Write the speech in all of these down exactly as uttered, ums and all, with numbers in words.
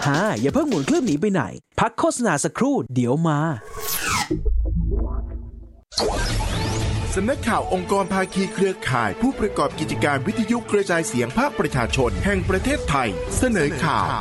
ฮ่าอย่าเพิ่งหมุนเครื่องหนีไปไหนพักโฆษณาสักครู่เดี๋ยวมาสำนักข่าวองค์กรภาคีเครือข่ายผู้ประกอบกิจการวิทยุกระจายเสียงภาคประชาชนแห่งประเทศไทยเสนอข่าว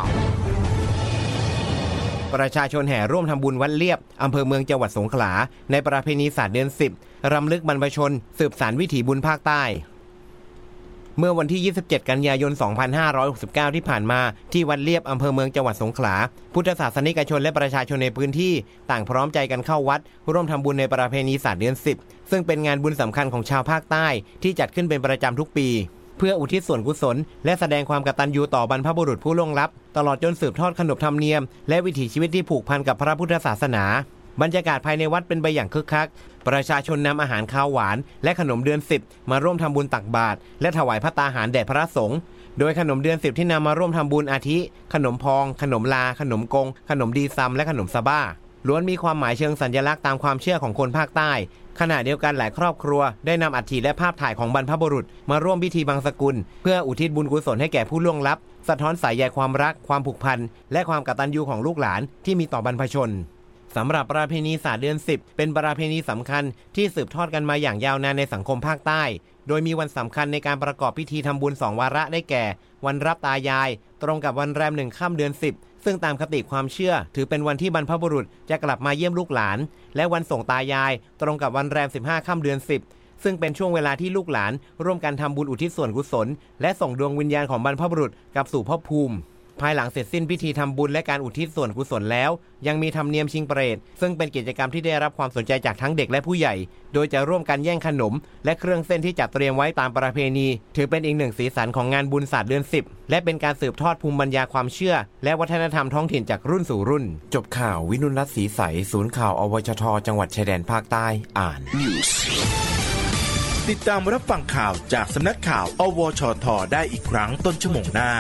ประชาชนแห่ร่วมทำบุญวัดเลียบอำเภอเมืองจังหวัดสงขลาในประเพณีศาสตร์เดือนสิบรำลึกบรรพชนสืบสานวิถีบุญภาคใต้เมื่อวันที่ยี่สิบเจ็ดกันยายนสองพันห้าร้อยหกสิบเก้าที่ผ่านมาที่วัดเลียบอำเภอเมืองจังหวัดสงขลาพุทธศาสนิกชนและประชาชนในพื้นที่ต่างพร้อมใจกันเข้าวัดร่วมทำบุญในประเพณีศาสตร์เดือนสิบซึ่งเป็นงานบุญสำคัญของชาวภาคใต้ที่จัดขึ้นเป็นประจำทุกปีเพื่ออุทิศส่วนกุศลและแสดงความกตัญญูต่อบรรพบุรุษผู้ล่วงลับตลอดจนสืบทอดขนบธรรมเนียมและวิถีชีวิตที่ผูกพันกับพระพุทธศาสนาบรรยากาศภายในวัดเป็นไปอย่างคึกคักประชาชนนำอาหารข้าวหวานและขนมเดือนสิบมาร่วมทำบุญตักบาตรและถวายภัตตาหารแด่พระสงฆ์โดยขนมเดือนสิบที่นำมาร่วมทำบุญอาทิขนมพองขนมลาขนมกงขนมดีซัมและขนมซาบ้าล้วนมีความหมายเชิงสัญลักษณ์ตามความเชื่อของคนภาคใต้ขณะเดียวกันหลายครอบครัวได้นำอัฐิและภาพถ่ายของบรรพบุรุษมาร่วมพิธีบังสกุลเพื่ออุทิศบุญกุศลให้แก่ผู้ล่วงลับสะท้อนสายใยความรักความผูกพันและความกตัญญูของลูกหลานที่มีต่อบรรพชนสำหรับประเพณีศาสตร์เดือนสิบเป็นประเพณีสำคัญที่สืบทอดกันมาอย่างยาวนานในสังคมภาคใต้โดยมีวันสำคัญในการประกอบพิธีทำบุญสองวาระได้แก่วันรับตายายตรงกับวันแรมหนึ่งค่ำเดือนสิบซึ่งตามคติความเชื่อถือเป็นวันที่บรรพบุรุษจะกลับมาเยี่ยมลูกหลานและวันส่งตายายตรงกับวันแรมสิบห้าค่ำเดือนสิบซึ่งเป็นช่วงเวลาที่ลูกหลานร่วมกันทำบุญอุทิศส่วนกุศลและส่งดวงวิญญาณของบรรพบุรุษกลับสู่ภพภูมิภายหลังเสร็จสิ้นพิธีทำบุญและการอุทิศส่วนกุศลแล้วยังมีธรรมเนียมชิงเปรตซึ่งเป็นกิจกรรมที่ได้รับความสนใจจากทั้งเด็กและผู้ใหญ่โดยจะร่วมกันแย่งขนมและเครื่องเส้นที่จัดเตรียมไว้ตามประเพณีถือเป็นอีกหนึ่งสีสันของงานบุญศาสตร์เดือนสิบและเป็นการสืบทอดภูมิปัญญาความเชื่อและวัฒนธรรมท้องถิ่นจากรุ่นสู่รุ่นจบข่าววินุรัตน์ศรีใสศูนย์ข่าวอวชทจังหวัดชายแดนภาคใต้อ่านติดตามรับฟังข่าวจากสำนักข่าวอวชทได้อีกครั้งต้นชั่วโมงหน้า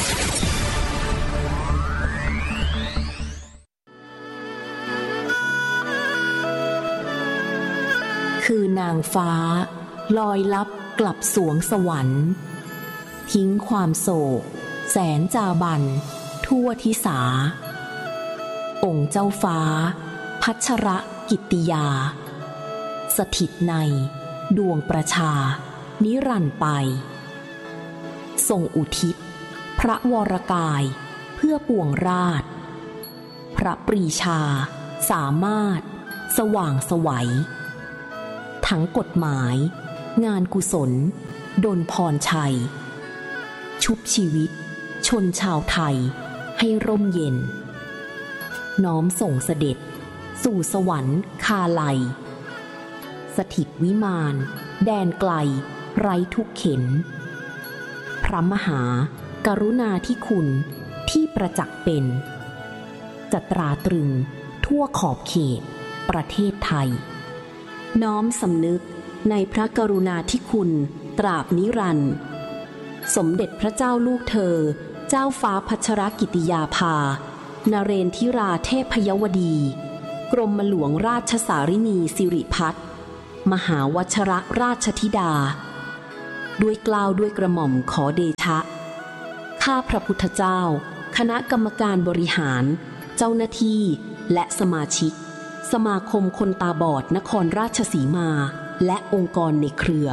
คือนางฟ้าลอยลับกลับสวงสวรรค์ทิ้งความโศกแสนจาบันทั่วทิสาองค์เจ้าฟ้าพัชรกิตติยาสถิตในดวงประชานิรันดร์ไปทรงอุทิศพระวรกายเพื่อปวงราชพระปรีชาสามารถสว่างไสวทั้งกฎหมายงานกุศลดลพรชัยชุบชีวิตชนชาวไทยให้ร่มเย็นน้อมส่งเสด็จสู่สวรรค์คาไลสถิตวิมานแดนไกลไร้ทุกเข็ญพระมหากรุณาธิคุณที่ประจักษ์เป็นจะตราตรึงทั่วขอบเขตประเทศไทยน้อมสำนึกในพระกรุณาธิคุณตราบนิรันดร์สมเด็จพระเจ้าลูกเธอเจ้าฟ้าพัชรกิติยาภานเรนทิราเทพยวดีกรมหลวงราชสารินีสิริพัฒน์มหาวชรราชธิดาด้วยเกล้าด้วยกระหม่อมขอเดชะข้าพระพุทธเจ้าคณะกรรมการบริหารเจ้าหน้าที่และสมาชิกสมาคมคนตาบอดนครราชสีมาและองค์กรในเครือ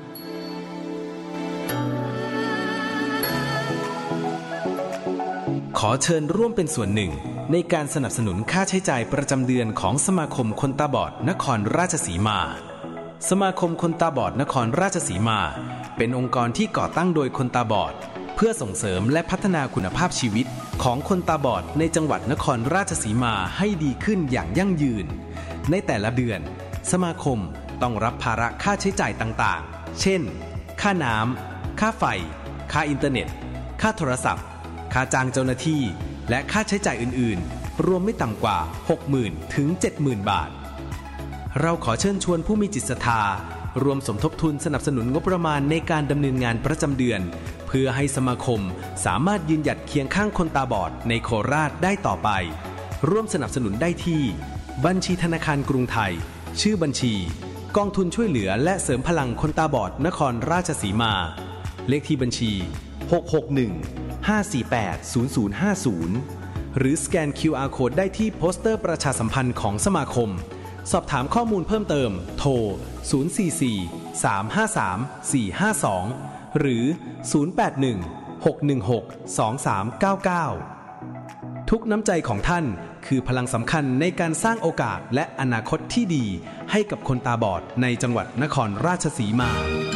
ขอเชิญร่วมเป็นส่วนหนึ่งในการสนับสนุนค่าใช้จ่ายประจำเดือนของสมาคมคนตาบอดนครราชสีมาสมาคมคนตาบอดนครราชสีมาเป็นองค์กรที่ก่อตั้งโดยคนตาบอดเพื่อส่งเสริมและพัฒนาคุณภาพชีวิตของคนตาบอดในจังหวัดนครราชสีมาให้ดีขึ้นอย่างยั่งยืนในแต่ละเดือนสมาคมต้องรับภาระค่าใช้จ่ายต่างๆเช่นค่าน้ำค่าไฟค่าอินเทอร์เน็ตค่าโทรศัพท์ค่าจ้างเจ้าหน้าที่และค่าใช้จ่ายอื่นๆรวมไม่ต่ำกว่า หกหมื่น ถึง เจ็ดหมื่น บาทเราขอเชิญชวนผู้มีจิตศรัทธารวมสมทบทุนสนับสนุนงบประมาณในการดำเนินงานประจำเดือนเพื่อให้สมาคมสามารถยืนหยัดเคียงข้างคนตาบอดในโคราชได้ต่อไปร่วมสนับสนุนได้ที่บัญชีธนาคารกรุงไทยชื่อบัญชีกองทุนช่วยเหลือและเสริมพลังคนตาบอดนครราชสีมาเลขที่บัญชีหก หก หนึ่ง ห้า สี่ แปด ศูนย์ ศูนย์ ห้า ศูนย์หรือสแกน คิว อาร์ Code ได้ที่โปสเตอร์ประชาสัมพันธ์ของสมาคมสอบถามข้อมูลเพิ่มเติมโทรศูนย์ สี่ สี่ สาม ห้า สาม สี่ ห้า สองหรือศูนย์ แปด หนึ่ง หก หนึ่ง หก สอง สาม เก้า เก้าทุกน้ำใจของท่านคือพลังสำคัญในการสร้างโอกาสและอนาคตที่ดีให้กับคนตาบอดในจังหวัดนครราชสีมา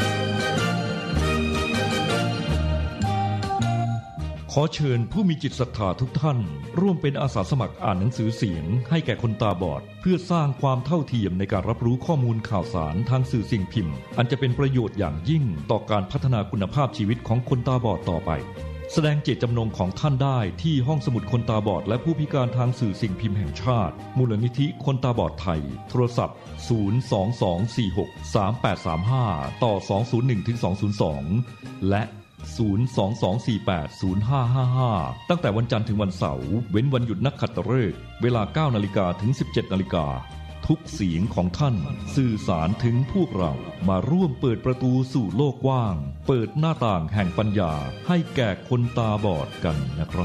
ขอเชิญผู้มีจิตศรัทธาทุกท่านร่วมเป็นอาสาสมัครอ่านหนังสือเสียงให้แก่คนตาบอดเพื่อสร้างความเท่าเทียมในการรับรู้ข้อมูลข่าวสารทางสื่อสิ่งพิมพ์อันจะเป็นประโยชน์อย่างยิ่งต่อการพัฒนาคุณภาพชีวิตของคนตาบอดต่อไปแสดงเจตจำนงของท่านได้ที่ห้องสมุดคนตาบอดและผู้พิการทางสื่อสิ่งพิมพ์แห่งชาติมูลนิธิคนตาบอดไทยโทรศัพท์ศูนย์ สอง สอง สี่ หก สาม แปด สาม ห้าต่อสอง ศูนย์ หนึ่ง ถึง สอง ศูนย์ สองและศูนย์ สอง สอง สี่ แปด ศูนย์ ห้า ห้า ห้าตั้งแต่วันจันทร์ถึงวันเสาร์เว้นวันหยุดนักขัตฤกษ์เวลา เก้านาฬิกา ถึง สิบเจ็ดนาฬิกาทุกเสียงของท่านสื่อสารถึงพวกเรามาร่วมเปิดประตูสู่โลกกว้างเปิดหน้าต่างแห่งปัญญาให้แก่คนตาบอดกันนะครับ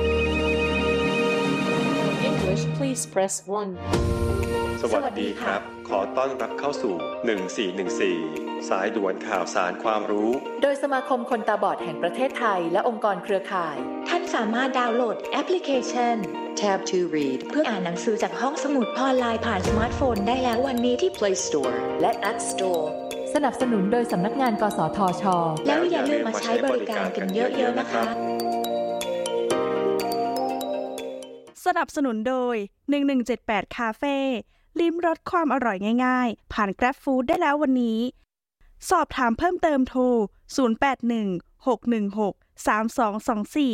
English please press one สวัสดีครับขอต้อนรับเข้าสู่หนึ่งสี่หนึ่งสี่สายด่วนข่าวสารความรู้โดยสมาคมคนตาบอดแห่งประเทศไทยและองค์กรเครือข่ายท่านสามารถดาวน์โหลดแอปพลิเคชัน Tab to Read เพื่ออ่านหนังสือจากห้องสมุดออนไลน์ผ่านสมาร์ทโฟนได้แล้ววันนี้ที่ Play Store และ App Store สนับสนุนโดยสำนักงานกสทช. แล้วอย่าลืมมาใช้บริการกันเยอะๆนะคะสนับสนุนโดยหนึ่งหนึ่งเจ็ดแปดคาเฟ่ลิ้มรสความอร่อยง่ายๆผ่าน Grab Food ได้แล้ววันนี้สอบถามเพิ่มเติมโทรศูนย์ แปด หนึ่ง หก หนึ่ง หก สาม สอง สอง สี่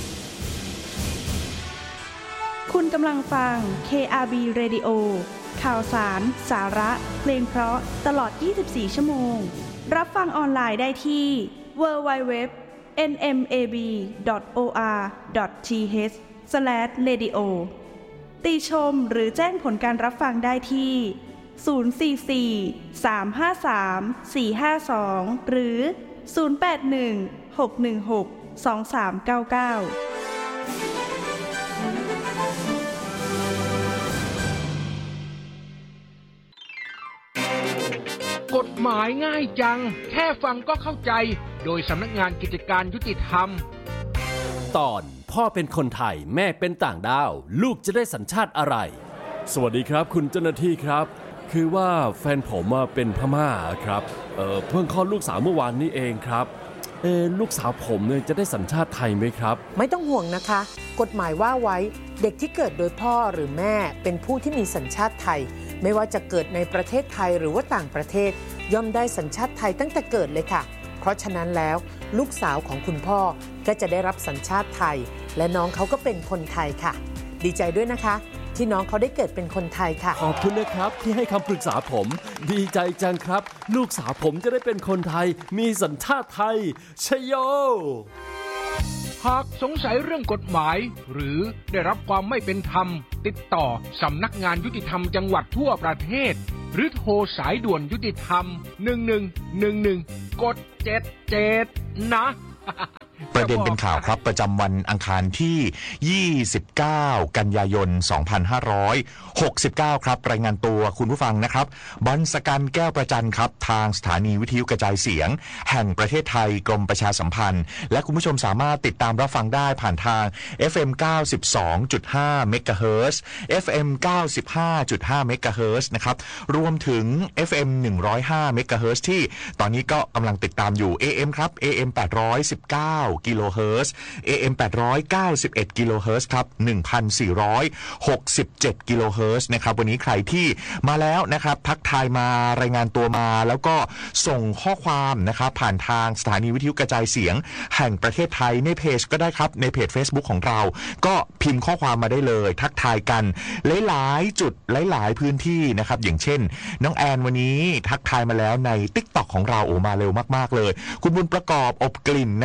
คุณกำลังฟัง เค อาร์ บี Radio ข่าวสารสาระเพลงเพราะตลอดยี่สิบสี่ชั่วโมงรับฟังออนไลน์ได้ที่ ดับเบิลยู ดับเบิลยู ดับเบิลยู ดอท เอ็น เอ็ม เอ บี ดอท โอ อาร์ ดอท ที เอช สแลช เรดิโอ ติชมหรือแจ้งผลการรับฟังได้ที่ศูนย์ สี่ สี่ สาม ห้า สาม สี่ ห้า สองหรือศูนย์ แปด หนึ่ง หก หนึ่ง หก สอง สาม เก้า เก้ากฎหมายง่ายจังแค่ฟังก็เข้าใจโดยสำนักงานกิจการยุติธรรมตอนพ่อเป็นคนไทยแม่เป็นต่างด้าวลูกจะได้สัญชาติอะไรสวัสดีครับคุณเจ้าหน้าที่ครับคือว่าแฟนผมเป็นพม่าครับเอ่อเพิ่งคลอดลูกสาวเมื่อวานนี้เองครับเออลูกสาวผมเนี่ยจะได้สัญชาติไทยไหมครับไม่ต้องห่วงนะคะกฎหมายว่าไว้เด็กที่เกิดโดยพ่อหรือแม่เป็นผู้ที่มีสัญชาติไทยไม่ว่าจะเกิดในประเทศไทยหรือว่าต่างประเทศย่อมได้สัญชาติไทยตั้งแต่เกิดเลยค่ะเพราะฉะนั้นแล้วลูกสาวของคุณพ่อก็จะได้รับสัญชาติไทยและน้องเขาก็เป็นคนไทยค่ะดีใจด้วยนะคะที่น้องเขาได้เกิดเป็นคนไทยค่ะขอบคุณนะครับที่ให้คำปรึกษาผมดีใจจังครับลูกสาวผมจะได้เป็นคนไทยมีสัญชาติไทยชโยหากสงสัยเรื่องกฎหมายหรือได้รับความไม่เป็นธรรมติดต่อสำนักงานยุติธรรมจังหวัดทั่วประเทศหรือโทรสายด่วนยุติธรรมหนึ่งหนึ่งหนึ่งหนึ่งกดเจ็ดเจ็ดนะประเด็นเป็นข่าวครับประจำวันอังคารที่ยี่สิบเก้ากันยายนสองพันห้าร้อยหกสิบเก้าครับรายงานตัวคุณผู้ฟังนะครับบรรสกันแก้วประจันครับทางสถานีวิทยุกระจายเสียงแห่งประเทศไทยกรมประชาสัมพันธ์และคุณผู้ชมสามารถติดตามรับฟังได้ผ่านทาง เอฟ เอ็ม เก้าสิบสองจุดห้า เมกะเฮิรตซ์ เอฟ เอ็ม เก้าสิบห้าจุดห้า เมกะเฮิรตซ์นะครับรวมถึง เอฟ เอ็ม หนึ่งร้อยห้า เมกะเฮิรตซ์ที่ตอนนี้ก็กำลังติดตามอยู่ เอ เอ็ม ครับ เอ เอ็ม แปดร้อยสิบเก้ากิโลเฮิรตซ์ เอ เอ็ม แปดร้อยเก้าสิบเอ็ดกิโลเฮิรตซ์ครับ หนึ่งพันสี่ร้อยหกสิบเจ็ดกิโลเฮิรตซ์นะครับวันนี้ใครที่มาแล้วนะครับทักทายมารายงานตัวมาแล้วก็ส่งข้อความนะครับผ่านทางสถานีวิทยุกระจายเสียงแห่งประเทศไทยในเพจก็ได้ครับในเพจ Facebook ของเราก็พิมพ์ข้อความมาได้เลยทักทายกันหลายๆจุดหลายๆพื้นที่นะครับอย่างเช่นน้องแอนวันนี้ทักทายมาแล้วใน TikTok ของเราโอ้มาเร็วมากๆเลยคุณบุญประกอบอบกลิ่นนะครับวันนี้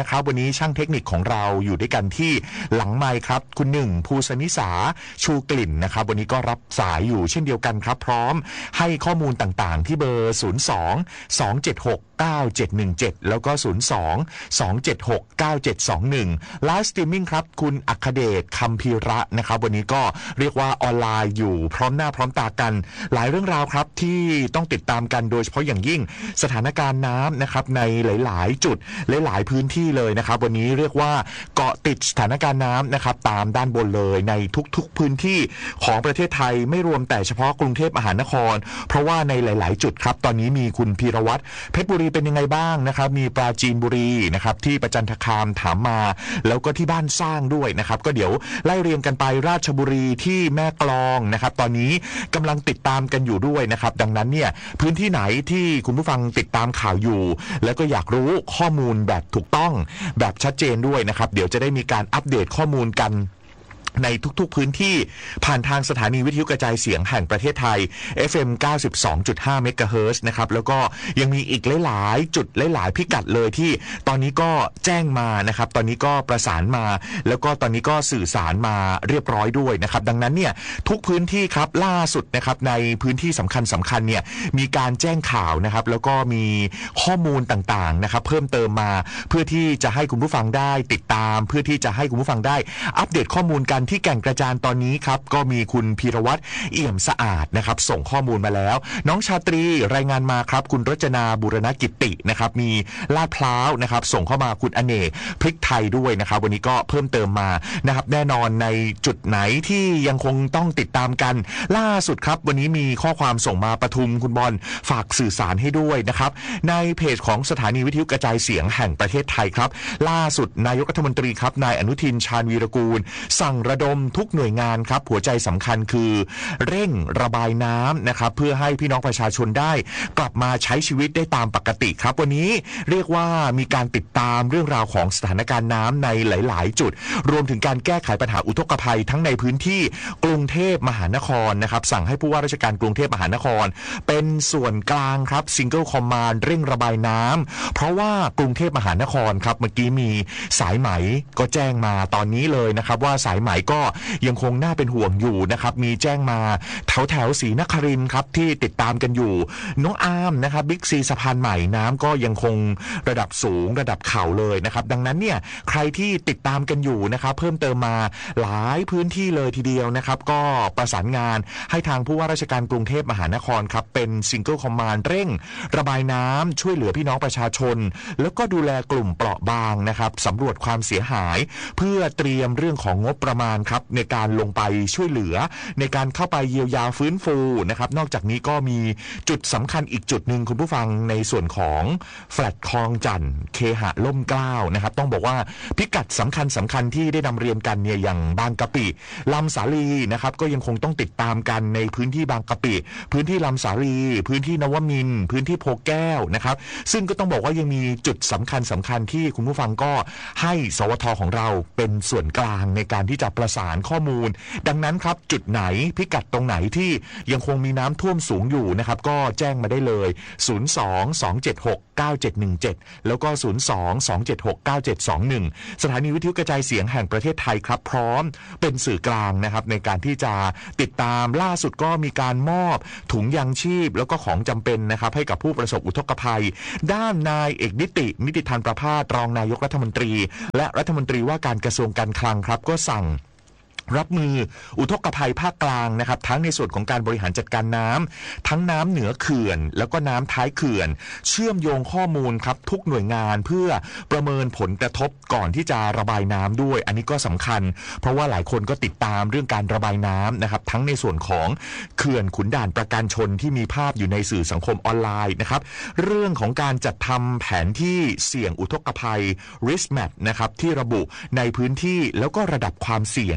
ช่างเทคนิคของเราอยู่ด้วยกันที่หลังไมค์ครับคุณหนึ่งภูสนิสาชูกลิ่นนะครับวันนี้ก็รับสายอยู่เช่นเดียวกันครับพร้อมให้ข้อมูลต่างๆที่เบอร์ศูนย์ สอง สอง เจ็ด หก เก้า เจ็ด หนึ่ง เจ็ดแล้วก็ศูนย์ สอง สอง เจ็ด หก เก้า เจ็ด สอง หนึ่งไลฟ์สตรีมมิ่งครับคุณอัคเดชคัมภีระนะครับวันนี้ก็เรียกว่าออนไลน์อยู่พร้อมหน้าพร้อมตากันหลายเรื่องราวครับที่ต้องติดตามกันโดยเฉพาะอย่างยิ่งสถานการณ์น้ำนะครับในหลายๆจุดหลายๆพื้นที่เลยนะครับวันนี้เรียกว่าเกาะติดสถานการณ์น้ำนะครับตามด้านบนเลยในทุกๆพื้นที่ของประเทศไทยไม่รวมแต่เฉพาะกรุงเทพมหานครเพราะว่าในหลายๆจุดครับตอนนี้มีคุณพีรวัตรเพชรบุรีเป็นยังไงบ้างนะครับมีปราจีนบุรีนะครับที่ประจันทคามถามมาแล้วก็ที่บ้านสร้างด้วยนะครับก็เดี๋ยวไล่เรียงกันไปราชบุรีที่แม่กลองนะครับตอนนี้กำลังติดตามกันอยู่ด้วยนะครับดังนั้นเนี่ยพื้นที่ไหนที่คุณผู้ฟังติดตามข่าวอยู่แล้วก็อยากรู้ข้อมูลแบบถูกต้องแบบชัดเจนด้วยนะครับเดี๋ยวจะได้มีการอัปเดตข้อมูลกันในทุกๆพื้นที่ผ่านทางสถานีวิทยุกระจายเสียงแห่งประเทศไทย เอฟ เอ็ม เก้าสิบสองจุดห้า เมกะเฮิรตซ์นะครับแล้วก็ยังมีอีกหลายๆจุดหลายๆพิกัดเลยที่ตอนนี้ก็แจ้งมานะครับตอนนี้ก็ประสานมาแล้วก็ตอนนี้ก็สื่อสารมาเรียบร้อยด้วยนะครับดังนั้นเนี่ยทุกพื้นที่ครับล่าสุดนะครับในพื้นที่สำคัญสำคัญเนี่ยมีการแจ้งข่าวนะครับแล้วก็มีข้อมูลต่างๆนะครับเพิ่มเติมมาเพื่อที่จะให้คุณผู้ฟังได้ติดตามเพื่อที่จะให้คุณผู้ฟังได้อัปเดตข้อมูลกันที่แก่งกระจานตอนนี้ครับก็มีคุณพีรวัตรเอี่ยมสะอาดนะครับส่งข้อมูลมาแล้วน้องชาตรีรายงานมาครับคุณรจนาบุรณกิตินะครับมีลาดพร้าวนะครับส่งเข้ามาคุณอเนกพริกไทยด้วยนะครับวันนี้ก็เพิ่มเติมมานะครับแน่นอนในจุดไหนที่ยังคงต้องติดตามกันล่าสุดครับวันนี้มีข้อความส่งมาปทุมคุณบอลฝากสื่อสารให้ด้วยนะครับในเพจของสถานีวิทยุกระจายเสียงแห่งประเทศไทยครับล่าสุดนายกรัฐมนตรีครับนายอนุทินชาญวีรกูลสั่งระดมทุกหน่วยงานครับหัวใจสำคัญคือเร่งระบายน้ำนะครับเพื่อให้พี่น้องประชาชนได้กลับมาใช้ชีวิตได้ตามปกติครับวันนี้เรียกว่ามีการติดตามเรื่องราวของสถานการณ์น้ำในหลายๆจุดรวมถึงการแก้ไขปัญหาอุทกภัยทั้งในพื้นที่กรุงเทพมหานครนะครับสั่งให้ผู้ว่าราชการกรุงเทพมหานครเป็นส่วนกลางครับซิงเกิลคอมมานด์เร่งระบายน้ำเพราะว่ากรุงเทพมหานครครับเมื่อกี้มีสายไหมก็แจ้งมาตอนนี้เลยนะครับว่าสายไหมก็ยังคงน่าเป็นห่วงอยู่นะครับมีแจ้งมาแถวแถวศรีนครินทร์ครับที่ติดตามกันอยู่น้องอาร์มนะครับบิ๊กซีสะพานใหม่น้ำก็ยังคงระดับสูงระดับเข่าเลยนะครับดังนั้นเนี่ยใครที่ติดตามกันอยู่นะครับเพิ่มเติมมาหลายพื้นที่เลยทีเดียวนะครับก็ประสานงานให้ทางผู้ว่าราชการกรุงเทพมหานครครับเป็นซิงเกิลคอมมานด์เร่งระบายน้ำช่วยเหลือพี่น้องประชาชนแล้วก็ดูแลกลุ่มเปราะบางนะครับสำรวจความเสียหายเพื่อเตรียมเรื่องของงบประมาณครับในการลงไปช่วยเหลือในการเข้าไปเยียวยาฟื้นฟูนะครับนอกจากนี้ก็มีจุดสำคัญอีกจุดหนึ่งคุณผู้ฟังในส่วนของแฟลตคลองจันทร์เคหะล่มเกล้านะครับต้องบอกว่าพิกัดสำคัญสำคัญที่ได้นำเรียนกันเนี่ยอย่างบางกะปิลำสาลีนะครับก็ยังคงต้องติดตามกันในพื้นที่บางกะปิพื้นที่ลำสาลีพื้นที่นวมินทร์พื้นที่โพแก้วนะครับซึ่งก็ต้องบอกว่ายังมีจุดสำคัญสำคัญที่คุณผู้ฟังก็ให้สวทของเราเป็นส่วนกลางในการที่จะประสานข้อมูลดังนั้นครับจุดไหนพิกัดตรงไหนที่ยังคงมีน้ำท่วมสูงอยู่นะครับก็แจ้งมาได้เลยศูนย์ สอง สอง เจ็ด หก เก้า เจ็ด หนึ่ง เจ็ดแล้วก็ศูนย์ สอง สอง เจ็ด หก เก้า เจ็ด สอง หนึ่งสถานีวิทยุกระจายเสียงแห่งประเทศไทยครับพร้อมเป็นสื่อกลางนะครับในการที่จะติดตามล่าสุดก็มีการมอบถุงยางชีพแล้วก็ของจำเป็นนะครับให้กับผู้ประสบอุทกภัยด้านนายเอกนิตินิติธานประภาสรองนายกรัฐมนตรีและรัฐมนตรีว่าการกระทรวงการคลังครับก็สั่งรับมืออุทกภัยภาคกลางนะครับทั้งในส่วนของการบริหารจัดการน้ำทั้งน้ำเหนือเขื่อนแล้วก็น้ำท้ายเขื่อนเชื่อมโยงข้อมูลครับทุกหน่วยงานเพื่อประเมินผลกระทบก่อนที่จะระบายน้ำด้วยอันนี้ก็สำคัญเพราะว่าหลายคนก็ติดตามเรื่องการระบายน้ำนะครับทั้งในส่วนของเขื่อนขุนด่านประการชนที่มีภาพอยู่ในสื่อสังคมออนไลน์นะครับเรื่องของการจัดทำแผนที่เสี่ยงอุทกภัย risk map นะครับที่ระบุในพื้นที่แล้วก็ระดับความเสี่ยงใน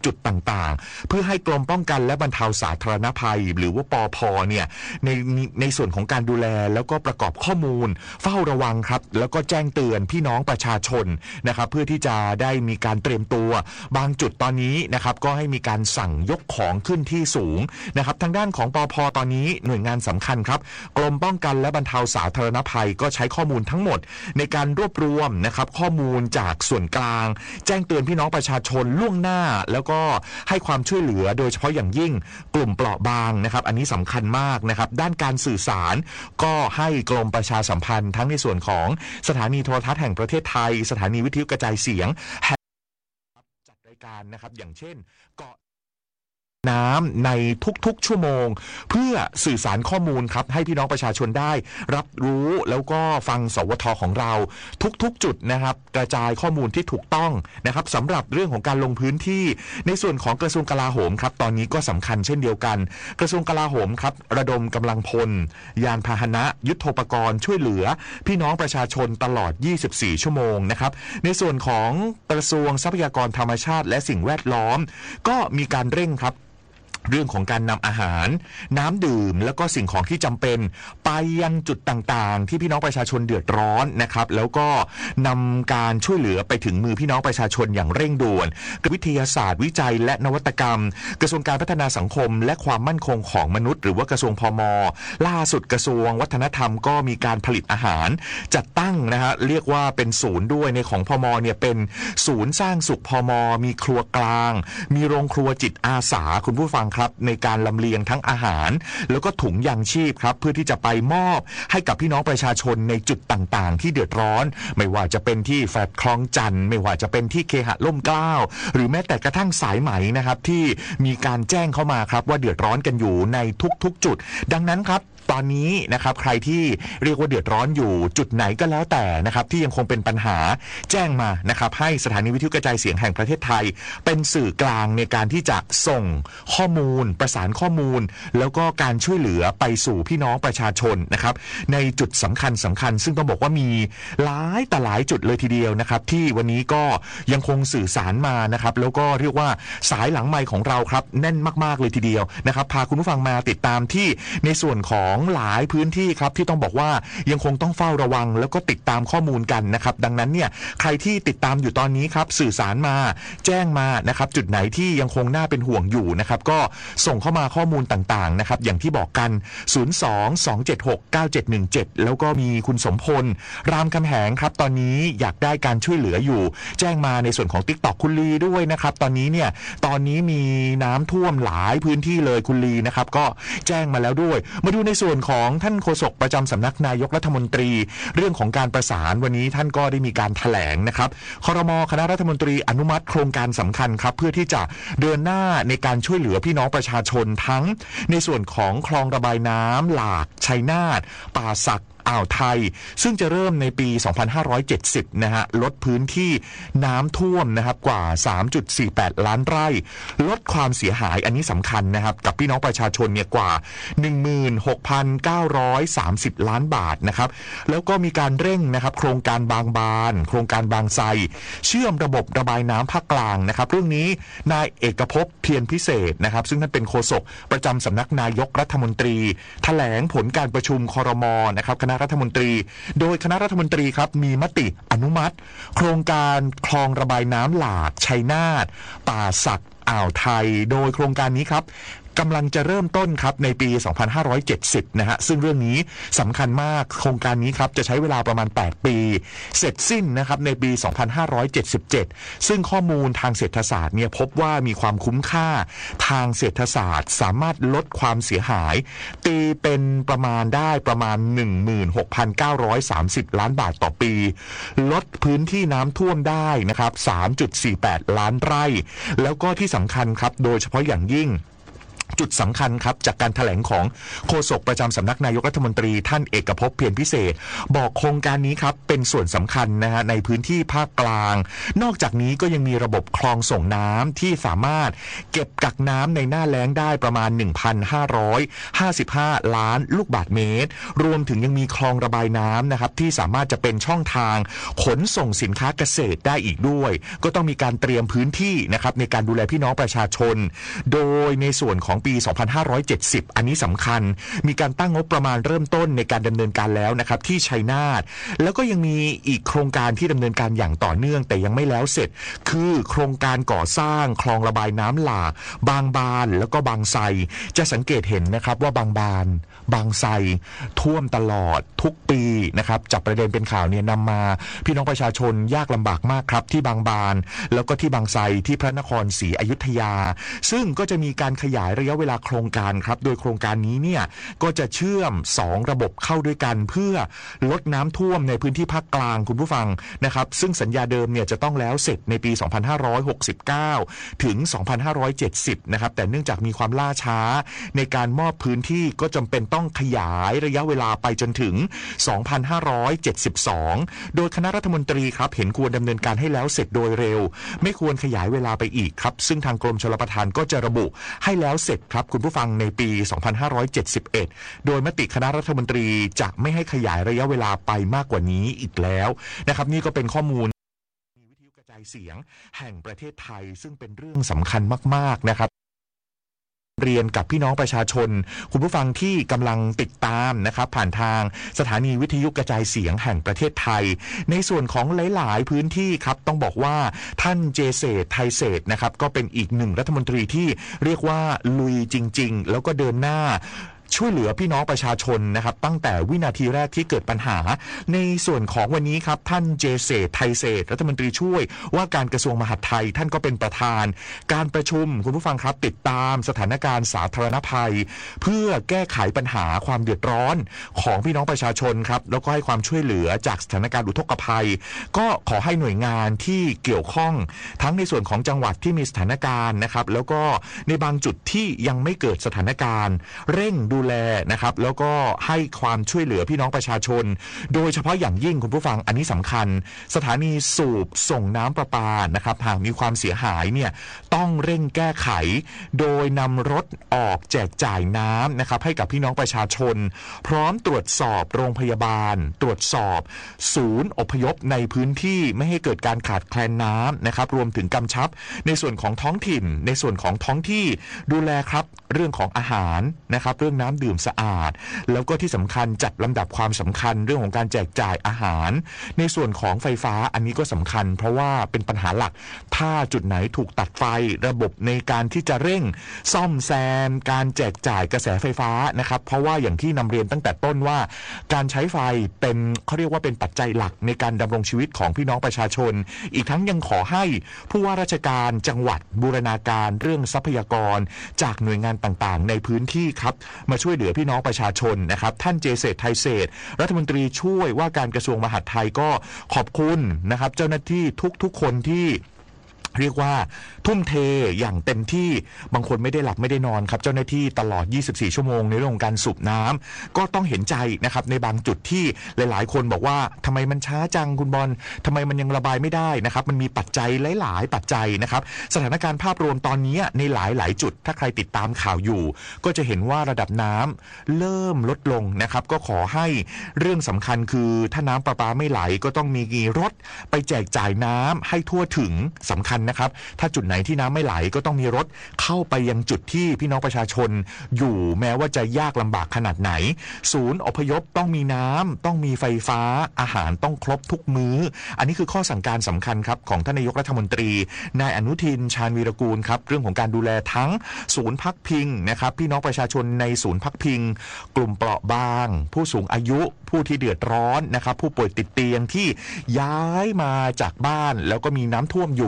จุดต่างๆเพื่อให้กรมป้องกันและบรรเทาสาธารณภัยหรือว่าปภ.เนี่ยในในส่วนของการดูแลแล้วก็ประกอบข้อมูลเฝ้าระวังครับแล้วก็แจ้งเตือนพี่น้องประชาชนนะครับเพื่อที่จะได้มีการเตรียมตัวบางจุดตอนนี้นะครับก็ให้มีการสั่งยกของขึ้นที่สูงนะครับทางด้านของปภ.ตอนนี้หน่วยงานสำคัญครับกรมป้องกันและบรรเทาสาธารณภัยก็ใช้ข้อมูลทั้งหมดในการรวบรวมนะครับข้อมูลจากส่วนกลางแจ้งเตือนพี่น้องประชาชนล่วงหน้าแล้วก็ให้ความช่วยเหลือโดยเฉพาะอย่างยิ่งกลุ่มเปราะบางนะครับอันนี้สำคัญมากนะครับด้านการสื่อสารก็ให้กรมประชาสัมพันธ์ทั้งในส่วนของสถานีโทรทัศน์แห่งประเทศไทยสถานีวิทยุกระจายเสียงจัดรายการนะครับอย่างเช่นเกาะน้ำในทุกๆชั่วโมงเพื่อสื่อสารข้อมูลครับให้พี่น้องประชาชนได้รับรู้แล้วก็ฟังสวทของเราทุกๆจุดนะครับกระจายข้อมูลที่ถูกต้องนะครับสำหรับเรื่องของการลงพื้นที่ในส่วนของกระทรวงกลาโหมครับตอนนี้ก็สำคัญเช่นเดียวกันกระทรวงกลาโหมครับระดมกำลังพลยานพาหนะยุทโธปกรณ์ช่วยเหลือพี่น้องประชาชนตลอดยี่สิบสี่ชั่วโมงนะครับในส่วนของกระทรวงทรัพยากรธรรมชาติและสิ่งแวดล้อมก็มีการเร่งครับเรื่องของการนำอาหารน้ำดื่มแล้วก็สิ่งของที่จำเป็นไปยังจุดต่างๆที่พี่น้องประชาชนเดือดร้อนนะครับแล้วก็นำการช่วยเหลือไปถึงมือพี่น้องประชาชนอย่างเร่งด่วนวิทยาศาสตร์วิจัยและนวัตกรรมกระทรวงการพัฒนาสังคมและความมั่นคงของมนุษย์หรือว่ากระทรวงพม.ล่าสุดกระทรวงวัฒนธรรมก็มีการผลิตอาหารจัดตั้งนะฮะเรียกว่าเป็นศูนย์ด้วยในของพม.เนี่ยเป็นศูนย์สร้างสุขพม.มีครัวกลางมีโรงครัวจิตอาสาคุณผู้ฟังครับในการลำเลียงทั้งอาหารแล้วก็ถุงยางชีพครับเพื่อที่จะไปมอบให้กับพี่น้องประชาชนในจุดต่างๆที่เดือดร้อนไม่ว่าจะเป็นที่แฟลตคลองจันทร์ไม่ว่าจะเป็นที่เคหะล่มเกล้าหรือแม้แต่กระทั่งสายไหมนะครับที่มีการแจ้งเข้ามาครับว่าเดือดร้อนกันอยู่ในทุกๆจุดดังนั้นครับตอนนี้นะครับใครที่เรียกว่าเดือดร้อนอยู่จุดไหนก็แล้วแต่นะครับที่ยังคงเป็นปัญหาแจ้งมานะครับให้สถานีวิทยุกระจายเสียงแห่งประเทศไทยเป็นสื่อกลางในการที่จะส่งข้อมูลประสานข้อมูลแล้วก็การช่วยเหลือไปสู่พี่น้องประชาชนนะครับในจุดสำคัญสำคัญซึ่งต้องบอกว่ามีหลายแต่หลายจุดเลยทีเดียวนะครับที่วันนี้ก็ยังคงสื่อสารมานะครับแล้วก็เรียกว่าสายหลังไมค์ของเราครับแน่นมากๆเลยทีเดียวนะครับพาคุณผู้ฟังมาติดตามที่ในส่วนของหลายพื้นที่ครับที่ต้องบอกว่ายังคงต้องเฝ้าระวังแล้วก็ติดตามข้อมูลกันนะครับดังนั้นเนี่ยใครที่ติดตามอยู่ตอนนี้ครับสื่อสารมาแจ้งมานะครับจุดไหนที่ยังคงน่าเป็นห่วงอยู่นะครับก็ส่งเข้ามาข้อมูลต่างๆนะครับอย่างที่บอกกันศูนย์ สอง สอง เจ็ด หก เก้า เจ็ด หนึ่ง เจ็ดแล้วก็มีคุณสมพลรามคำแหงครับตอนนี้อยากได้การช่วยเหลืออยู่แจ้งมาในส่วนของ TikTok คุณลีด้วยนะครับตอนนี้เนี่ยตอนนี้มีน้ำท่วมหลายพื้นที่เลยคุณลีนะครับก็แจ้งมาแล้วด้วยมาดูในส่วนของท่านโฆษกประจำสำนักนายกรัฐมนตรีเรื่องของการประสานวันนี้ท่านก็ได้มีการแถลงนะครับครม.คณะรัฐมนตรีอนุมัติโครงการสำคัญครับเพื่อที่จะเดินหน้าในการช่วยเหลือพี่น้องประชาชนทั้งในส่วนของคลองระบายน้ำหลากชัยนาทป่าสักอ่าวไทยซึ่งจะเริ่มในปีสองพันห้าร้อยเจ็ดสิบนะฮะลดพื้นที่น้ำท่วมนะครับกว่า สามจุดสี่แปด ล้านไร่ลดความเสียหายอันนี้สำคัญนะครับกับพี่น้องประชาชนเนี่ยกว่า หนึ่งหมื่นหกพันเก้าร้อยสามสิบ ล้านบาทนะครับแล้วก็มีการเร่งนะครับโครงการบางบานโครงการบางไทรเชื่อมระบบระบายน้ำภาคกลางนะครับเรื่องนี้นายเอกภพเพียรพิเศษนะครับซึ่งท่านเป็นโฆษกประจำสำนักนายกรัฐมนตรีแถลงผลการประชุมครม.นะครับคณะรัฐมนตรีโดยคณะรัฐมนตรีครับมีมติอนุมัติโครงการคลองระบายน้ำหลากชัยนาทป่าสักอ่าวไทยโดยโครงการนี้ครับกำลังจะเริ่มต้นครับในปีสองพันห้าร้อยเจ็ดสิบนะฮะซึ่งเรื่องนี้สำคัญมากโครงการนี้ครับจะใช้เวลาประมาณแปดปีเสร็จสิ้นนะครับในปีสองพันห้าร้อยเจ็ดสิบเจ็ดซึ่งข้อมูลทางเศรษฐศาสตร์เนี่ยพบว่ามีความคุ้มค่าทางเศรษฐศาสตร์สามารถลดความเสียหายตีเป็นประมาณได้ประมาณ หนึ่งหมื่นหกพันเก้าร้อยสามสิบ ล้านบาทต่อปีลดพื้นที่น้ำท่วมได้นะครับ สามจุดสี่แปด ล้านไร่แล้วก็ที่สำคัญครับโดยเฉพาะอย่างยิ่งจุดสำคัญครับจากการแถลงของโฆษกประจำสำนักนายกรัฐมนตรีท่านเอกภพเพียรพิเศษบอกโครงการนี้ครับเป็นส่วนสำคัญนะฮะในพื้นที่ภาคกลางนอกจากนี้ก็ยังมีระบบคลองส่งน้ำที่สามารถเก็บกักน้ำในหน้าแล้งได้ประมาณ หนึ่งพันห้าร้อยห้าสิบห้า ล้านลูกบาศก์เมตรรวมถึงยังมีคลองระบายน้ำนะครับที่สามารถจะเป็นช่องทางขนส่งสินค้าเกษตรได้อีกด้วยก็ต้องมีการเตรียมพื้นที่นะครับในการดูแลพี่น้องประชาชนโดยในส่วนของปี สองพันห้าร้อยเจ็ดสิบ อันนี้สำคัญมีการตั้งงบประมาณเริ่มต้นในการดำเนินการแล้วนะครับที่ชัยนาทแล้วก็ยังมีอีกโครงการที่ดำเนินการอย่างต่อเนื่องแต่ยังไม่แล้วเสร็จคือโครงการก่อสร้างคลองระบายน้ำหลากบางบานแล้วก็บางไทรจะสังเกตเห็นนะครับว่าบางบานบางไทรท่วมตลอดทุกปีนะครับจับประเด็นเป็นข่าวเนี่ยนำมาพี่น้องประชาชนยากลำบากมากครับที่บางบานแล้วก็ที่บางไทรที่พระนครศรีอยุธยาซึ่งก็จะมีการขยายระยะเวลาโครงการครับโดยโครงการนี้เนี่ยก็จะเชื่อมสองระบบเข้าด้วยกันเพื่อลดน้ำท่วมในพื้นที่ภาคกลางคุณผู้ฟังนะครับซึ่งสัญญาเดิมเนี่ยจะต้องแล้วเสร็จในปี สองพันห้าร้อยหกสิบเก้า ถึง สองพันห้าร้อยเจ็ดสิบ นะครับแต่เนื่องจากมีความล่าช้าในการมอบพื้นที่ก็จำเป็นต้องขยายระยะเวลาไปจนถึง สองพันห้าร้อยเจ็ดสิบสอง โดยคณะรัฐมนตรีครับเห็นควรดำเนินการให้แล้วเสร็จโดยเร็วไม่ควรขยายเวลาไปอีกครับซึ่งทางกรมชลประทานก็จะระบุให้แล้วเสร็จครับคุณผู้ฟังในปี สองพันห้าร้อยเจ็ดสิบเอ็ด โดยมติคณะรัฐมนตรีจะไม่ให้ขยายระยะเวลาไปมากกว่านี้อีกแล้วนะครับนี่ก็เป็นข้อมูลวิทยุกระจายเสียงแห่งประเทศไทยซึ่งเป็นเรื่องสำคัญมากๆนะครับเรียนกับพี่น้องประชาชนคุณผู้ฟังที่กำลังติดตามนะครับผ่านทางสถานีวิทยุกระจายเสียงแห่งประเทศไทยในส่วนของหลายๆพื้นที่ครับต้องบอกว่าท่านเจเศรษฐ์ไทยเศรษฐ์นะครับก็เป็นอีกหนึ่งรัฐมนตรีที่เรียกว่าลุยจริงๆแล้วก็เดินหน้าช่วยเหลือพี่น้องประชาชนนะครับตั้งแต่วินาทีแรกที่เกิดปัญหาในส่วนของวันนี้ครับท่านเจเศรษฐ์ไทยเศรษฐ์รัฐมนตรีช่วยว่าการกระทรวงมหาดไทยท่านก็เป็นประธานการประชุมคุณผู้ฟังครับติดตามสถานการณ์สาธารณภัยเพื่อแก้ไขปัญหาความเดือดร้อนของพี่น้องประชาชนครับแล้วก็ให้ความช่วยเหลือจากสถานการณ์อุทกภัยก็ขอให้หน่วยงานที่เกี่ยวข้องทั้งในส่วนของจังหวัดที่มีสถานการณ์นะครับแล้วก็ในบางจุดที่ยังไม่เกิดสถานการณ์เร่งดูแลนะครับแล้วก็ให้ความช่วยเหลือพี่น้องประชาชนโดยเฉพาะอย่างยิ่งคุณผู้ฟังอันนี้สำคัญสถานีสูบส่งน้ำประปานะครับหากมีความเสียหายเนี่ยต้องเร่งแก้ไขโดยนำรถออกแจกจ่ายน้ำนะครับให้กับพี่น้องประชาชนพร้อมตรวจสอบโรงพยาบาลตรวจสอบศูนย์อพยพในพื้นที่ไม่ให้เกิดการขาดแคลนน้ำนะครับรวมถึงกำชับในส่วนของท้องถิ่นในส่วนของท้องที่ดูแลครับเรื่องของอาหารนะครับเรื่องน้ำดื่มสะอาดแล้วก็ที่สำคัญจัดลำดับความสำคัญเรื่องของการแจกจ่ายอาหารในส่วนของไฟฟ้าอันนี้ก็สำคัญเพราะว่าเป็นปัญหาหลักถ้าจุดไหนถูกตัดไฟระบบในการที่จะเร่งซ่อมแซมการแจกจ่ายกระแสไฟฟ้านะครับเพราะว่าอย่างที่นำเรียนตั้งแต่ต้นว่าการใช้ไฟเป็นเขาเรียกว่าเป็นปัจจัยหลักในการดำรงชีวิตของพี่น้องประชาชนอีกทั้งยังขอให้ผู้ว่าราชการจังหวัดบูรณาการเรื่องทรัพยากรจากหน่วยงานต่างๆในพื้นที่ครับมาช่วยเหลือพี่น้องประชาชนนะครับท่านเจเศรษฐ์ไทยเศรษฐ์รัฐมนตรีช่วยว่าการกระทรวงมหาดไทยก็ขอบคุณนะครับเจ้าหน้าที่ทุกๆคนที่เรียกว่าทุ่มเทอย่างเต็มที่บางคนไม่ได้หลับไม่ได้นอนครับเจ้าหน้าที่ตลอดยี่สิบสี่ชั่วโมงในเรื่องของการสูบน้ำก็ต้องเห็นใจนะครับในบางจุดที่หลายๆคนบอกว่าทำไมมันช้าจังคุณบอลทำไมมันยังระบายไม่ได้นะครับมันมีปัจจัยหลายๆปัจจัยนะครับสถานการณ์ภาพรวมตอนนี้ในหลายๆจุดถ้าใครติดตามข่าวอยู่ก็จะเห็นว่าระดับน้ำเริ่มลดลงนะครับก็ขอให้เรื่องสำคัญคือถ้าน้ำประปาไม่ไหลก็ต้องมีรถไปแจกจ่ายน้ำให้ทั่วถึงสำคัญนะครับถ้าจุดไหนที่น้ำไม่ไหลก็ต้องมีรถเข้าไปยังจุดที่พี่น้องประชาชนอยู่แม้ว่าจะยากลำบากขนาดไหนศูนย์อพยพต้องมีน้ำต้องมีไฟฟ้าอาหารต้องครบทุกมื้ออันนี้คือข้อสั่งการสำคัญครับของท่านนายกรัฐมนตรีนายอนุทินชาญวีรกูลครับเรื่องของการดูแลทั้งศูนย์พักพิงนะครับพี่น้องประชาชนในศูนย์พักพิงกลุ่มเปราะบางผู้สูงอายุผู้ที่เดือดร้อนนะครับผู้ป่วยติดเตียงที่ย้ายมาจากบ้านแล้วก็มีน้ำท่วมอยู่พ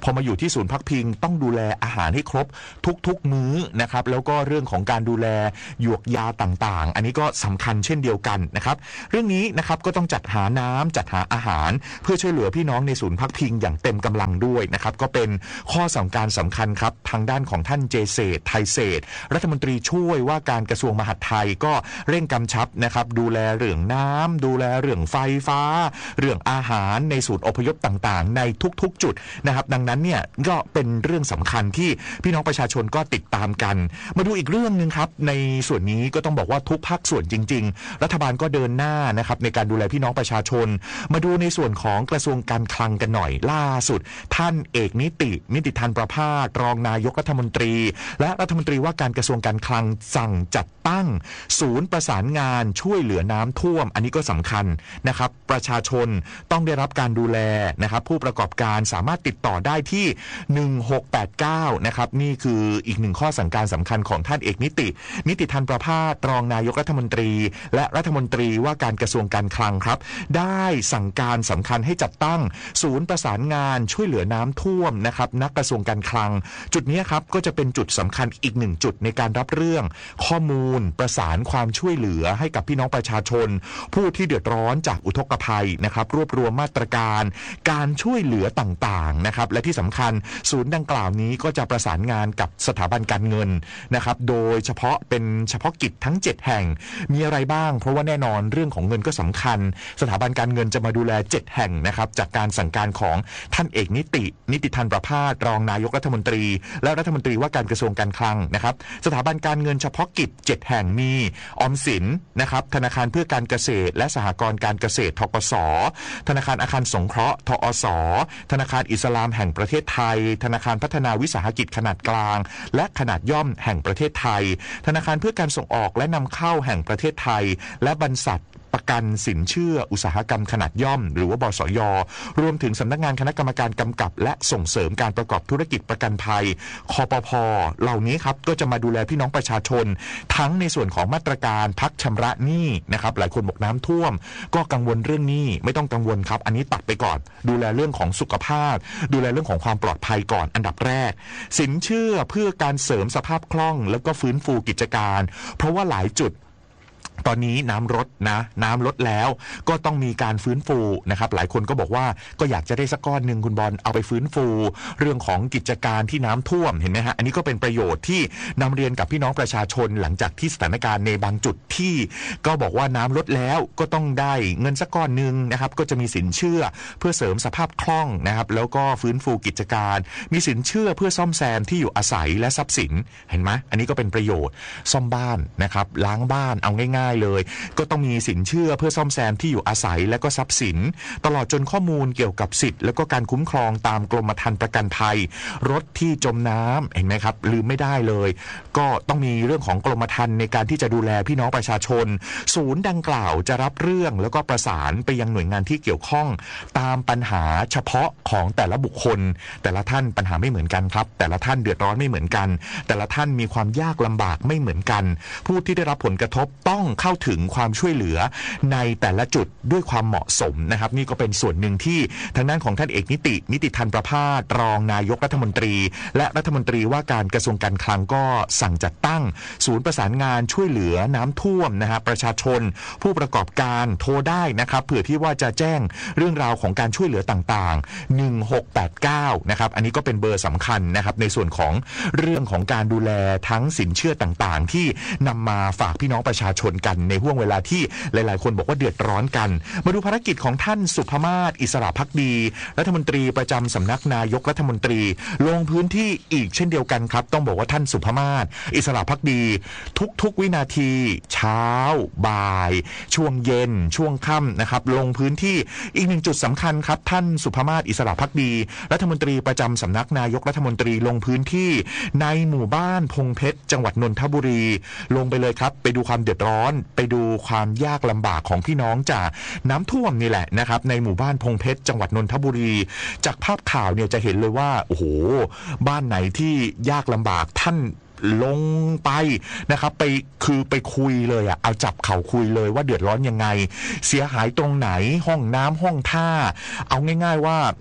อมาอยู่ที่ศูนย์พักพิงต้องดูแลอาหารให้ครบทุกๆมื้อนะครับแล้วก็เรื่องของการดูแลหยวกยาต่างๆอันนี้ก็สำคัญเช่นเดียวกันนะครับเรื่องนี้นะครับก็ต้องจัดหาน้ำจัดหาอาหารเพื่อช่วยเหลือพี่น้องในศูนย์พักพิงอย่างเต็มกำลังด้วยนะครับก็เป็นข้อสำคัญสำคัญครับทางด้านของท่านเจเศษไทยเศษรัฐมนตรีช่วยว่าการกระทรวงมหาดไทยก็เร่งกำชับนะครับดูแลเรื่องน้ำดูแลเรื่องไฟฟ้าเรื่องอาหารในศูนย์อพยพต่างๆในทุกๆจุดนะครับดังนั้นเนี่ยก็เป็นเรื่องสำคัญที่พี่น้องประชาชนก็ติดตามกันมาดูอีกเรื่องนึงครับในส่วนนี้ก็ต้องบอกว่าทุกภาคส่วนจริงๆรัฐบาลก็เดินหน้านะครับในการดูแลพี่น้องประชาชนมาดูในส่วนของกระทรวงการคลังกันหน่อยล่าสุดท่านเอกนิตินิติธรประภาสรองนายกรัฐมนตรีและรัฐมนตรีว่าการกระทรวงการคลังสั่งจัดตั้งศูนย์ประสานงานช่วยเหลือน้ำท่วมอันนี้ก็สำคัญนะครับประชาชนต้องได้รับการดูแลนะครับผู้ประกอบการสามารถติดต่อได้ที่หนึ่งหกแปดเก้านะครับนี่คืออีกหนึ่งข้อสั่งการสำคัญของท่านเอกนิตินิติธรประภาสรองนายกรัฐมนตรีและรัฐมนตรีว่าการกระทรวงการคลังครับได้สั่งการสำคัญให้จัดตั้งศูนย์ประสานงานช่วยเหลือน้ำท่วมนะครับนักกระทรวงการคลังจุดนี้ครับก็จะเป็นจุดสำคัญอีกหนึ่งจุดในการรับเรื่องข้อมูลประสานความช่วยเหลือให้กับพี่น้องประชาชนผู้ที่เดือดร้อนจากอุทกภัยนะครับรวบรวมมาตรการการช่วยเหลือต่างๆนะครับและที่สำคัญศูนย์ดังกล่าวนี้ก็จะประสานงานกับสถาบันการเงินนะครับโดยเฉพาะเป็นเฉพาะกิจทั้งเจ็ดแห่งมีอะไรบ้างเพราะว่าแน่นอนเรื่องของเงินก็สำคัญสถาบันการเงินจะมาดูแลเจ็ดแห่งนะครับจากการสั่งการของท่านเอกนิตินิติธรประภาสรองนายกรัฐมนตรีและรัฐมนตรีว่าการกระทรวงการคลังนะครับสถาบันการเงินเฉพาะกิจเจ็ดแห่งมีออมสินนะครับธนาคารเพื่อการเกษตรและสหกรณ์การเกษตรธกส.ธนาคารอาคารสงเคราะห์ทอส.ธนาคารอิสลามแห่งประเทศไทยธนาคารพัฒนาวิสาหกิจขนาดกลางและขนาดย่อมแห่งประเทศไทยธนาคารเพื่อการส่งออกและนำเข้าแห่งประเทศไทยและบรรษัทประกันสินเชื่ออุตสาหกรรมขนาดย่อมหรือว่าบสย.รวมถึงสำนักงานคณะกรรมการกำกับและส่งเสริมการประกอบธุรกิจประกันภัยคปภ.เหล่านี้ครับก็จะมาดูแลพี่น้องประชาชนทั้งในส่วนของมาตรการพักชำระหนี้นะครับหลายคนบอกน้ำท่วมก็กังวลเรื่องหนี้ไม่ต้องกังวลครับอันนี้ตัดไปก่อนดูแลเรื่องของสุขภาพดูแลเรื่องของความปลอดภัยก่อนอันดับแรกสินเชื่อเพื่อการเสริมสภาพคล่องแล้วก็ฟื้นฟูกิจการเพราะว่าหลายจุดตอนนี้น้ำลดนะน้ำลดแล้วก็ต้องมีการฟื้นฟูนะครับหลายคนก็บอกว่าก็อยากจะได้สักก้อนหนึ่งคุณบอลเอาไปฟื้นฟูเรื่องของกิจการที่น้ำท่วมเห็นไหมฮะอันนี้ก็เป็นประโยชน์ที่นำเรียนกับพี่น้องประชาชนหลังจากที่สถานการณ์ในบางจุดที่ก็บอกว่าน้ำลดแล้วก็ต้องได้เงินสักก้อนหนึ่งนะครับก็จะมีสินเชื่อเพื่อเสริมสภาพคล่องนะครับแล้วก็ฟื้นฟูกิจการมีสินเชื่อเพื่อซ่อมแซมที่อยู่อาศัยและทรัพย์สินเห็นไหมอันนี้ก็เป็นประโยชน์ซ่อมบ้านนะครับล้างบ้านเอาง่ายเลยก็ต้องมีสินเชื่อเพื่อซ่อมแซมที่อยู่อาศัยและก็ทรัพย์สินตลอดจนข้อมูลเกี่ยวกับสิทธิ์และก็การคุ้มครองตามกรมธรรม์ประกันภัยรถที่จมน้ำเห็นไหมครับลืมไม่ได้เลยก็ต้องมีเรื่องของกรมธรรม์ในการที่จะดูแลพี่น้องประชาชนศูนย์ดังกล่าวจะรับเรื่องแล้วก็ประสานไปยังหน่วยงานที่เกี่ยวข้องตามปัญหาเฉพาะของแต่ละบุคคลแต่ละท่านปัญหาไม่เหมือนกันครับแต่ละท่านเดือดร้อนไม่เหมือนกันแต่ละท่านมีความยากลำบากไม่เหมือนกันผู้ที่ได้รับผลกระทบต้องเข้าถึงความช่วยเหลือในแต่ละจุดด้วยความเหมาะสมนะครับนี่ก็เป็นส่วนหนึ่งที่ทางด้านของท่านเอกนิตินิติธรประภาสรองนายกรัฐมนตรีและรัฐมนตรีว่าการกระทรวงการคลังก็สั่งจัดตั้งศูนย์ประสานงานช่วยเหลือน้ำท่วมนะฮะประชาชนผู้ประกอบการโทรได้นะครับเผื่อที่ว่าจะแจ้งเรื่องราวของการช่วยเหลือต่างๆหนึ่งหกแปดเก้านะครับอันนี้ก็เป็นเบอร์สำคัญนะครับในส่วนของเรื่องของการดูแลทั้งสินเชื่อต่างๆที่นำมาฝากพี่น้องประชาชนกันในห่วงเวลาที่หลายๆคนบอกว่าเดือดร้อนกันมาดูภารกิจของท่านสุภมาศอิสระภักดีรัฐมนตรีประจำสำนักนายกรัฐมนตรีลงพื้นที่อีกเช่นเดียวกันครับต้องบอกว่าท่านสุภมาศอิสระภักดีทุกๆวินาทีเช้าบ่ายช่วงเย็นช่วงค่ำนะครับลงพื้นที่อีกหนึ่งจุดสำคัญครับท่านสุภมาศอิสระภักดีรัฐมนตรีประจำสำนักนายกรัฐมนตรีลงพื้นที่ในหมู่บ้านพงเพชรจังหวัดนนทบุรีลงไปเลยครับไปดูความเดือดร้อนไปดูความยากลำบากของพี่น้องจากน้ำท่วมนี่แหละนะครับในหมู่บ้านพงเพชรจังหวัดนนทบุรีจากภาพข่าวเนี่ยจะเห็นเลยว่าโอ้โหบ้านไหนที่ยากลำบากท่านลงไปนะครับไปคือไปคุยเลยอ่ะเอาจับเข่าคุยเลยว่าเดือดร้อนยังไงเสียหายตรงไหนห้องน้ำห้องท่าเอาง่ายๆว่า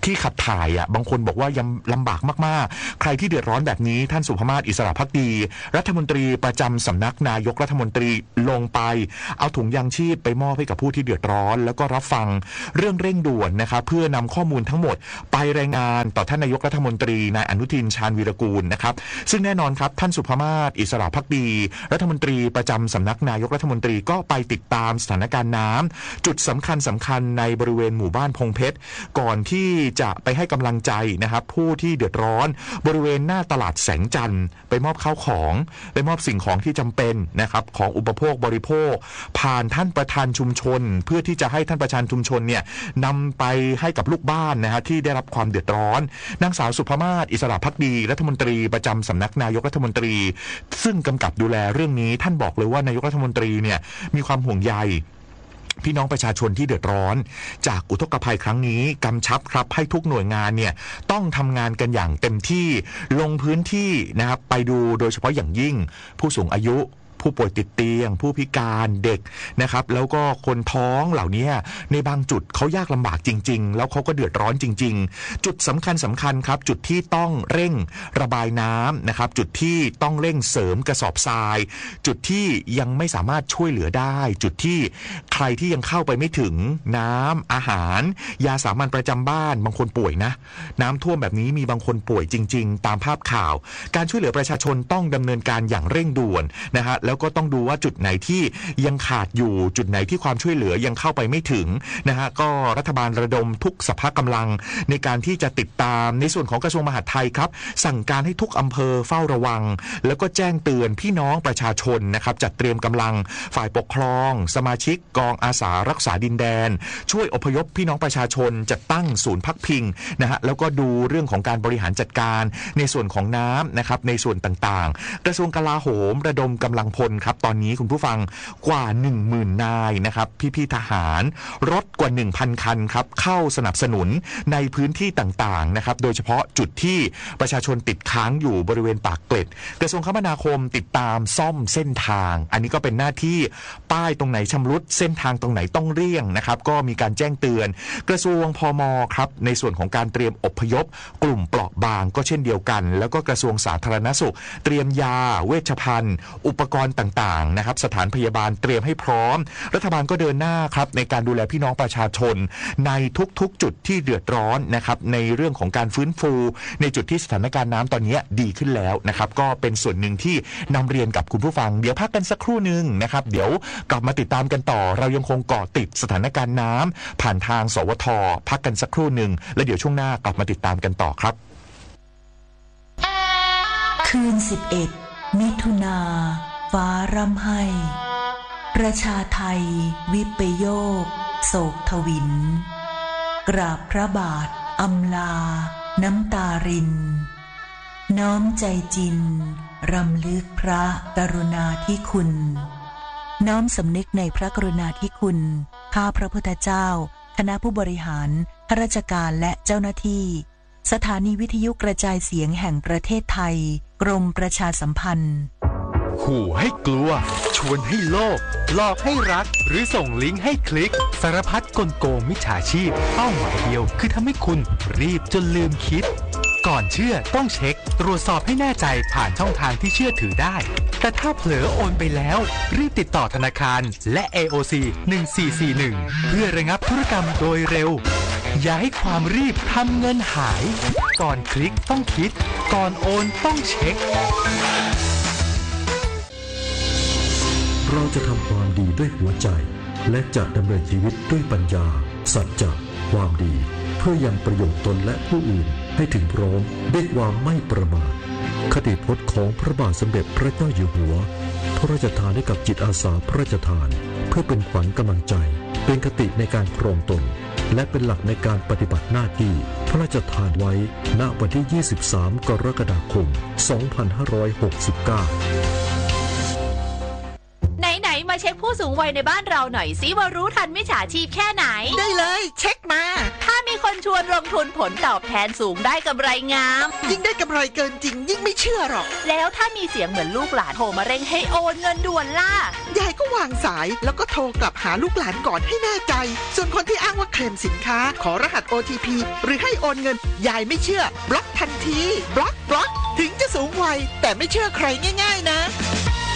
ที่ขับถ่ายอ่ะบางคนบอกว่ายังลำบากมากๆใครที่เดือดร้อนแบบนี้ท่านสุภมาศอิสระภักดีรัฐมนตรีประจำสำนักนายกรัฐมนตรีลงไปเอาถุงยางชีพไปมอบให้กับผู้ที่เดือดร้อนแล้วก็รับฟังเรื่องเร่งด่วนนะครับเพื่อนำข้อมูลทั้งหมดไปรายงานต่อท่านนายกรัฐมนตรีนายอนุทินชาญวีรกูลนะครับซึ่งแน่นอนครับท่านสุภมาศอิสระภักดีรัฐมนตรีประจำสำนักนายกรัฐมนตรีก็ไปติดตามสถานการณ์น้ำจุดสำคัญสำคัญในบริเวณหมู่บ้านพงเพชรก่อนที่จะไปให้กำลังใจนะครับผู้ที่เดือดร้อนบริเวณหน้าตลาดแสงจันทร์ไปมอบข้าวของไปมอบสิ่งของที่จำเป็นนะครับของอุปโภคบริโภคผ่านท่านประธานชุมชนเพื่อที่จะให้ท่านประธานชุมชนเนี่ยนำไปให้กับลูกบ้านนะฮะที่ได้รับความเดือดร้อนนางสาวสุภมาศอิสระภักดีรัฐมนตรีประจำสำนักนายกรัฐมนตรีซึ่งกำกับดูแลเรื่องนี้ท่านบอกเลยว่านายกรัฐมนตรีเนี่ยมีความห่วงใยพี่น้องประชาชนที่เดือดร้อนจากอุทกภัยครั้งนี้กำชับครับให้ทุกหน่วยงานเนี่ยต้องทำงานกันอย่างเต็มที่ลงพื้นที่นะครับไปดูโดยเฉพาะอย่างยิ่งผู้สูงอายุผู้ป่วยติดเตียงผู้พิการเด็กนะครับแล้วก็คนท้องเหล่านี้ในบางจุดเขายากลำบากจริงๆแล้วเขาก็เดือดร้อนจริงๆจุดสำคัญสำคัญครับจุดที่ต้องเร่งระบายน้ำนะครับจุดที่ต้องเร่งเสริมกระสอบทรายจุดที่ยังไม่สามารถช่วยเหลือได้จุดที่ใครที่ยังเข้าไปไม่ถึงน้ำอาหารยาสามัญประจำบ้านบางคนป่วยนะน้ำท่วมแบบนี้มีบางคนป่วยจริงๆตามภาพข่าวการช่วยเหลือประชาชนต้องดำเนินการอย่างเร่งด่วนนะฮะแล้วก็ต้องดูว่าจุดไหนที่ยังขาดอยู่จุดไหนที่ความช่วยเหลือยังเข้าไปไม่ถึงนะฮะก็รัฐบาลระดมทุกสภาพกำลังในการที่จะติดตามในส่วนของกระทรวงมหาดไทยครับสั่งการให้ทุกอำเภอเฝ้าระวังแล้วก็แจ้งเตือนพี่น้องประชาชนนะครับจัดเตรียมกำลังฝ่ายปกครองสมาชิกกองอาสารักษาดินแดนช่วยอพยพพี่น้องประชาชนจัดตั้งศูนย์พักพิงนะฮะแล้วก็ดูเรื่องของการบริหารจัดการในส่วนของน้ำนะครับในส่วนต่างๆกระทรวงกลาโหมระดมกำลังพลครับตอนนี้คุณผู้ฟังกว่า หนึ่งหมื่น นายนะครับพี่ๆทหารรถกว่า หนึ่งพัน คันครับเข้าสนับสนุนในพื้นที่ต่างๆนะครับโดยเฉพาะจุดที่ประชาชนติดค้างอยู่บริเวณปากเกร็ดกระทรวงคมนาคมติดตามซ่อมเส้นทางอันนี้ก็เป็นหน้าที่ป้ายตรงไหนชำรุดเส้นทางตรงไหนต้องเลี่ยงนะครับก็มีการแจ้งเตือนกระทรวงพมครับในส่วนของการเตรียมอพยพกลุ่มเปราะบางก็เช่นเดียวกันแล้วก็กระทรวงสาธารณสุขเตรียมยาเวชภัณฑ์อุปกรณ์ต่างๆนะครับสถานพยาบาลเตรียมให้พร้อมรัฐบาลก็เดินหน้าครับในการดูแลพี่น้องประชาชนในทุกๆจุดที่เดือดร้อนนะครับในเรื่องของการฟื้นฟูในจุดที่สถานการณ์น้ำตอนนี้ดีขึ้นแล้วนะครับก็เป็นส่วนหนึ่งที่นำเรียนกับคุณผู้ฟังเดี๋ยวพักกันสักครู่นึงนะครับเดี๋ยวกลับมาติดตามกันต่อเรายังคงเกาะติดสถานการณ์น้ำผ่านทางสวทพักกันสักครู่นึงแล้วเดี๋ยวช่วงหน้ากลับมาติดตามกันต่อครับคืนสิบเอ็ดมิถุนาฟ้าร่ำไห้ประชาไทยวิปโยคโศกทวินกราบพระบาทอำลาน้ำตารินน้อมใจจินรำลึกพระกรุณาธิคุณน้อมสำนึกในพระกรุณาธิคุณข้าพระพุทธเจ้าคณะผู้บริหารข้าราชการและเจ้าหน้าที่สถานีวิทยุกระจายเสียงแห่งประเทศไทยกรมประชาสัมพันธ์ขู่ให้กลัวชวนให้โลภหลอกให้รักหรือส่งลิงก์ให้คลิกสารพัดกลโกงมิจฉาชีพเป้าหมายเดียวคือทำให้คุณรีบจนลืมคิดก่อนเชื่อต้องเช็คตรวจสอบให้แน่ใจผ่านช่องทางที่เชื่อถือได้แต่ถ้าเผลอโอนไปแล้วรีบติดต่อธนาคารและ เอ โอ ซี หนึ่งสี่สี่หนึ่งเพื่อระงับธุรกรรมโดยเร็วอย่าให้ความรีบทำเงินหายก่อนคลิกต้องคิดก่อนโอนต้องเช็คเราจะทำความดีด้วยหัวใจและจะดำเนินชีวิตด้วยปัญญาสัจจะความดีเพื่อยังประโยชน์ตนและผู้อื่นให้ถึงพร้อมด้วยความไม่ประมาทคติพจน์ของพระบาทสมเด็จพระเจ้าอยู่หัวพระราชทานให้กับจิตอาสาพระราชทานเพื่อเป็นขวัญกำลังใจเป็นคติในการครองตนและเป็นหลักในการปฏิบัติหน้าที่พระราชทานไว้ณวันที่ยี่สิบสามกรกฎาคมสองพันห้าร้อยหกสิบเก้าไหนๆมาเช็คผู้สูงวัยในบ้านเราหน่อยสิว่ารู้ทันมิจฉาชีพแค่ไหนได้เลยเช็คมาถ้ามีคนชวนลงทุนผลตอบแทนสูงได้กำไรงามยิ่งได้กำไรเกินจริงยิ่งไม่เชื่อหรอกแล้วถ้ามีเสียงเหมือนลูกหลานโทรมาเร่งให้โอนเงินด่วนล่ะยายก็วางสายแล้วก็โทรกลับหาลูกหลานก่อนให้แน่ใจส่วนคนที่อ้างว่าเคลมสินค้าขอรหัส โอ ที พี หรือให้โอนเงินยายไม่เชื่อบล็อกทันทีบล็อกบล็อกถึงจะสูงวัยแต่ไม่เชื่อใครง่ายๆนะ